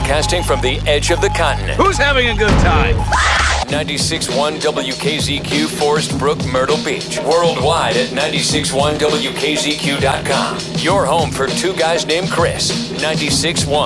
Broadcasting from the edge of the continent. Who's having a good time? 96.1 WKZQ, Forest Brook, Myrtle Beach. Worldwide at 96.1WKZQ.com. Your home for two guys named Chris. 96.1